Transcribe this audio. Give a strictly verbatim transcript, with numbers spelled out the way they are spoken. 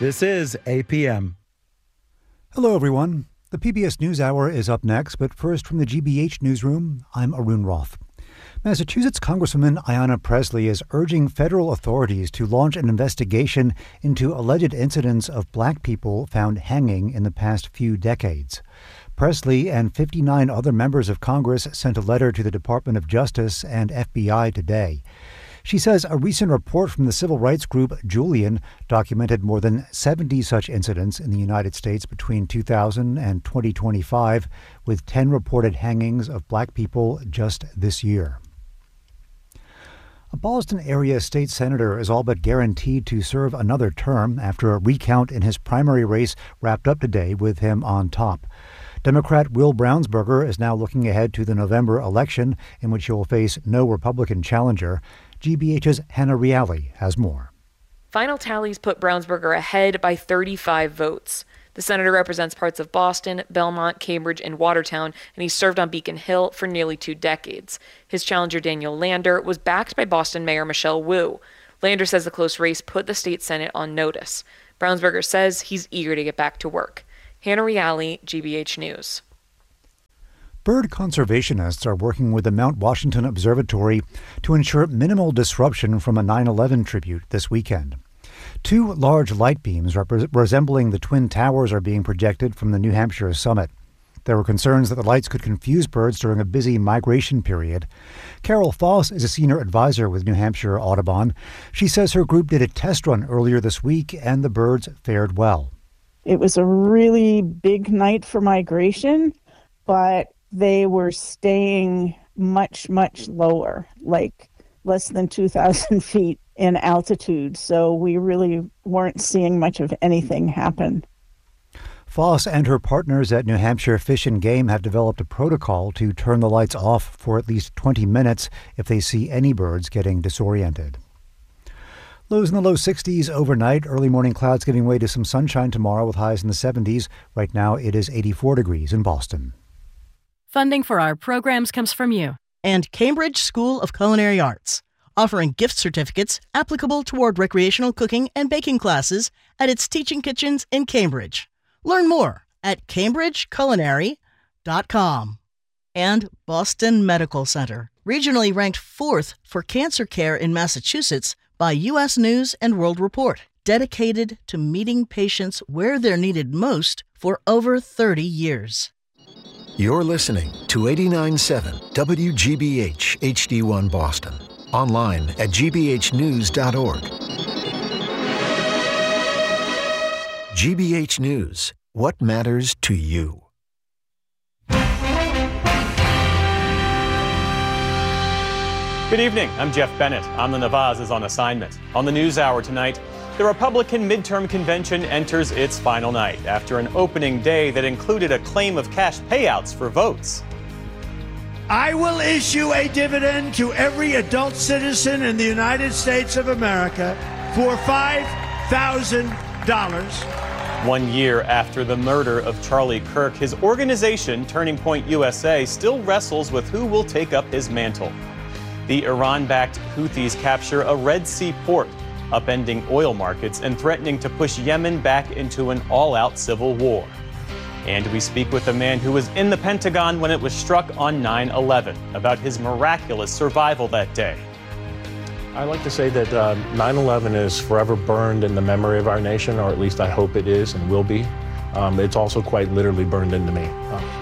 This is A P M. Hello, everyone. The P B S NewsHour is up next, but first from the G B H newsroom, I'm Arun Roth. Massachusetts Congresswoman Ayanna Pressley is urging federal authorities to launch an investigation into alleged incidents of black people found hanging in the past few decades. Presley and fifty-nine other members of Congress sent a letter to the Department of Justice and F B I today. She says a recent report from the civil rights group Julian documented more than seventy such incidents in the United States between two thousand and twenty twenty-five, with ten reported hangings of black people just this year. A Boston area state senator is all but guaranteed to serve another term after a recount in his primary race wrapped up today with him on top. Democrat Will Brownsberger is now looking ahead to the November election, in which he will face no Republican challenger. G B H's Hannah Reale has more. Final tallies put Brownsberger ahead by thirty-five votes. The senator represents parts of Boston, Belmont, Cambridge, and Watertown, and he served on Beacon Hill for nearly two decades. His challenger, Daniel Lander, was backed by Boston Mayor Michelle Wu. Lander says the close race put the state Senate on notice. Brownsberger says he's eager to get back to work. Hannah Reale, G B H News. Bird conservationists are working with the Mount Washington Observatory to ensure minimal disruption from a nine eleven tribute this weekend. Two large light beams rep- resembling the Twin Towers are being projected from the New Hampshire summit. There were concerns that the lights could confuse birds during a busy migration period. Carol Foss is a senior advisor with New Hampshire Audubon. She says her group did a test run earlier this week and the birds fared well. It was a really big night for migration, but they were staying much, much lower, like less than two thousand feet in altitude. So we really weren't seeing much of anything happen. Foss and her partners at New Hampshire Fish and Game have developed a protocol to turn the lights off for at least twenty minutes if they see any birds getting disoriented. Lows in the low sixties overnight. Early morning clouds giving way to some sunshine tomorrow with highs in the seventies. Right now it is eighty-four degrees in Boston. Funding for our programs comes from you and Cambridge School of Culinary Arts, offering gift certificates applicable toward recreational cooking and baking classes at its teaching kitchens in Cambridge. Learn more at cambridge culinary dot com. And Boston Medical Center, regionally ranked fourth for cancer care in Massachusetts by U S News and World Report, dedicated to meeting patients where they're needed most for over thirty years. You're listening to eighty-nine point seven W G B H H D one Boston. Online at g b h news dot org. G B H News. What matters to you? Good evening. I'm Jeff Bennett. Amna Nawaz is on assignment. On the NewsHour tonight, the Republican midterm convention enters its final night after an opening day that included a claim of cash payouts for votes. I will issue a dividend to every adult citizen in the United States of America for five thousand dollars. One year after the murder of Charlie Kirk, his organization, Turning Point U S A, still wrestles with who will take up his mantle. The Iran-backed Houthis capture a Red Sea port, upending oil markets and threatening to push Yemen back into an all-out civil war. And we speak with a man who was in the Pentagon when it was struck on nine eleven about his miraculous survival that day. I like to say that uh, nine eleven is forever burned in the memory of our nation, or at least I hope it is and will be. Um, it's also quite literally burned into me. Uh,